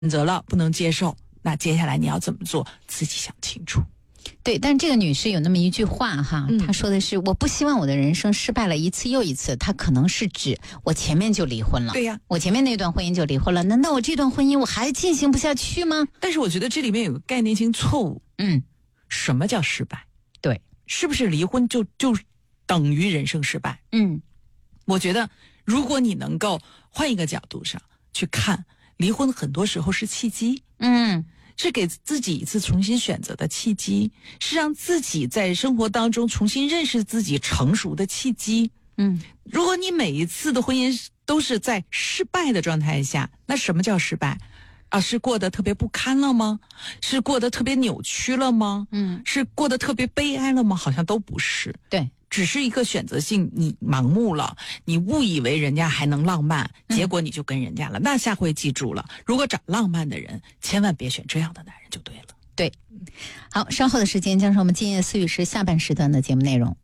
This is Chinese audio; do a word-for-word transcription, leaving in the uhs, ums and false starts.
择了，不能接受，那接下来你要怎么做，自己想清楚。 对，但这个女士有那么一句话哈， 嗯她说的是我不希望我的人生失败了一次又一次，她可能是指我前面就离婚了。 对呀， 我前面那段婚姻就离婚了，难道我这段婚姻我还进行不下去吗？ 但是我觉得这里面有个概念性错误。 嗯， 什么叫失败？ 对， 是不是离婚就就等于人生失败？ 嗯， 我觉得如果你能够换一个角度上去看，离婚很多时候是契机。 嗯， 是给自己一次重新选择的契机，是让自己在生活当中重新认识自己、成熟的契机。 嗯， 如果你每一次的婚姻都是在失败的状态下，那什么叫失败？啊，是过得特别不堪了吗？是过得特别扭曲了吗？ 嗯， 是过得特别悲哀了吗？好像都不是。 对， 只是一个选择性，你盲目了，你误以为人家还能浪漫，结果你就跟人家了。嗯、那下回记住了，如果找浪漫的人，千万别选这样的男人就对了。 对，好，稍后的时间将是我们今夜思雨时下半时段的节目内容。